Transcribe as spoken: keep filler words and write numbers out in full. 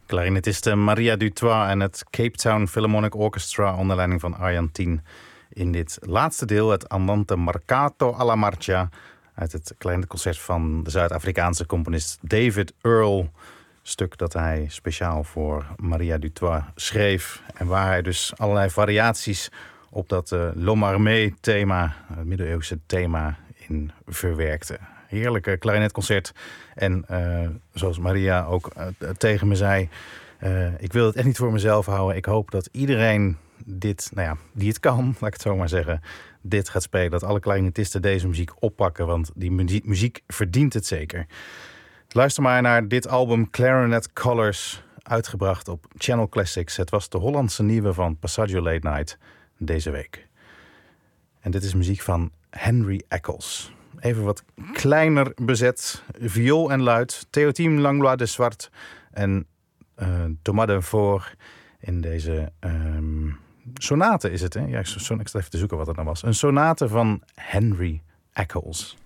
Clarinetiste Maria Dutoit en het Cape Town Philharmonic Orchestra onder leiding van Arjan Tien. In dit laatste deel het Andante Marcato alla Marcia uit het clarinetconcert van de Zuid-Afrikaanse componist David Earl. Stuk dat hij speciaal voor Maria Dutoit schreef en waar hij dus allerlei variaties op dat uh, Lomarmé-thema, het middeleeuwse thema, in verwerkte. Heerlijke clarinetconcert. En uh, zoals Maria ook uh, tegen me zei, uh, ik wil het echt niet voor mezelf houden. Ik hoop dat iedereen dit, nou ja, die het kan, laat ik het zo maar zeggen, dit gaat spelen. Dat alle clarinetisten deze muziek oppakken, want die muziek, muziek verdient het zeker. Luister maar naar dit album Clarinet Colors, uitgebracht op Channel Classics. Het was de Hollandse nieuwe van Passaggio Late Night deze week. En dit is muziek van Henry Eccles. Even wat kleiner bezet. Viool en luid. Théotime Langlois de Zwart en uh, Thomas de Voor in deze um, sonate is het. Hè? Ja, ik zal even te zoeken wat het nou was. Een sonate van Henry Eccles.